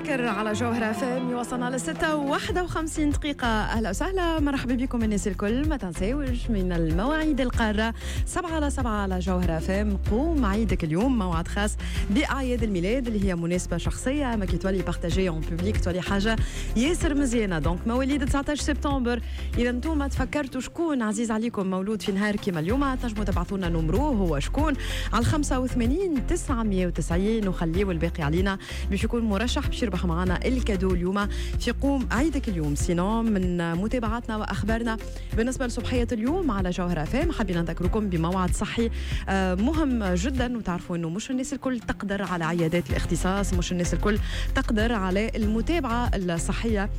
باكر على جوهرة فام وصلنا للستة و51 دقيقة. أهلا وسهلا، مرحبا بكم الناس الكل. ما تنساوش من المواعيد القارة 7/7 على جوهرة فام. قوم عيدك اليوم موعد خاص بأعياد الميلاد اللي هي مناسبة شخصية ما كي تولي بارتاجي اون بوبليك تولي حاجة ياسر مزيانة. دونك مواليد 19 سبتمبر، إذا انتم تفكرتوا شكون عزيز عليكم مولود في نهار كيما اليوم تنجموا تبعثوا لنا نمروه هو شكون على 85 990 وخليوا الباقي علينا باش يكون مرشح باش يربح معنا الكادو اليوم في قوم عيدك اليوم. سينو من متابعاتنا واخبارنا بالنسبه لصبحيه اليوم على جوهره فام حابين نذكركم بموعد صحي مهم جدا، وتعرفوا انه مش الناس الكل تقدر على عيادات الاختصاص، مش الناس الكل تقدر على المتابعه الصحيه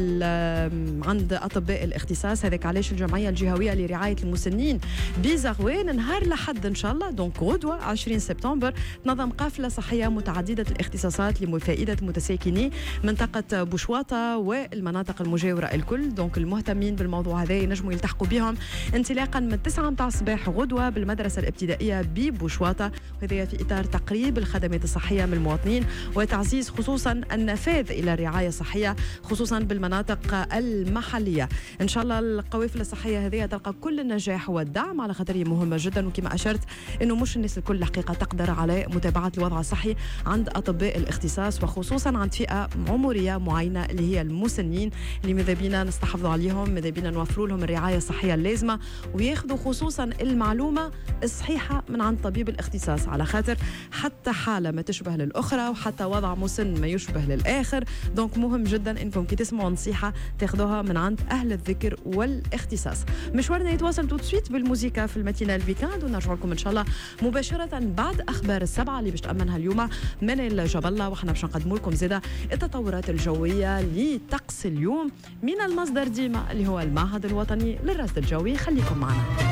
عند اطباء الاختصاص. هذاك علاش الجمعيه الجهويه لرعايه المسنين بزغوان نهار لحد ان شاء الله دونك غدوه 20 سبتمبر تنظم قافله صحيه متعدده الاختصاصات لفائده متساكني منطقه بوشواطه والمناطق المجاوره الكل. دونك المهتمين بالموضوع هذا ينجموا يلتحقوا بهم انطلاقا من 9 متاع الصباح غدوه بالمدرسه الابتدائيه ببوشواطه، وهذا في اطار تقريب الخدمات الصحيه من المواطنين وتعزيز خصوصا النفاذ الى الرعايه الصحيه خصوصا بالمناطق المحليه. ان شاء الله القوافل الصحيه هذه تلقى كل النجاح والدعم على خاطر هي مهمه جدا، وكما اشرت انه مش الناس الكل الحقيقه تقدر على متابعه الوضع الصحي عند اطباء الاختصاص، وخصوصا عند فئه عمريه معينه اللي هي المسنين اللي ماذا بينا نستحفظوا عليهم، ماذا بينا نوفروا لهم الرعايه الصحيه اللازمه وياخذوا خصوصا المعلومه الصحيحه من عند طبيب الاختصاص، على خاطر حتى حاله ما تشبه للاخرى وحتى وضع مسن ما يشبه للاخر. دونك مهم جدا انكم كي تسمعوا نصيحه تاخذوها من عند اهل الذكر والاختصاص. مشوارنا يتواصل تو سويت بالموسيقى في الماتينال الويكاند، ونرجع لكم ان شاء الله مباشره بعد اخبار السبعه اللي باش تامنها اليوم من الجبله، وحنا باش نقدموا لكم زاده التطورات الجويه لطقس اليوم من المصدر ديما اللي هو المعهد الوطني للرصد الجوي. خليكم معنا.